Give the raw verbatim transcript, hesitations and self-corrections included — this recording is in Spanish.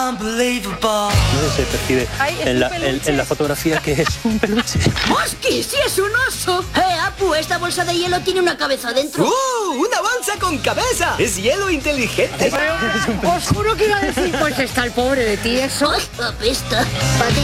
No se percibe Ay, ¿es en un la, peluche? en- en la fotografía que es un peluche. ¡Hostia, sí es un oso! ¡Eh, Apu, esta bolsa de hielo tiene una cabeza dentro! ¡Uh! ¡Una bolsa con cabeza! ¡Es hielo inteligente! Os juro que iba a decir, pues está el pobre de ti eso. ¡Ay, apesta! Pati,